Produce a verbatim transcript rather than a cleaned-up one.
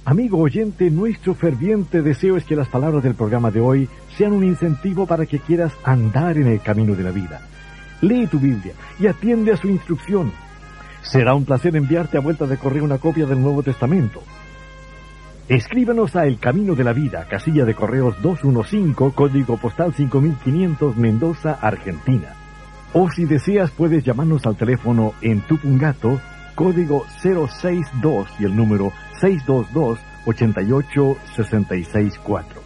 Amigo oyente, nuestro ferviente deseo es que las palabras del programa de hoy sean un incentivo para que quieras andar en el camino de la vida. Lee tu Biblia y atiende a su instrucción. Será un placer enviarte a vuelta de correo una copia del Nuevo Testamento. Escríbanos a El Camino de la Vida, casilla de correos doscientos quince, código postal cinco mil quinientos, Mendoza, Argentina. O si deseas, puedes llamarnos al teléfono en Tupungato, código cero seis dos y el número seis dos dos, ocho ocho seis seis cuatro.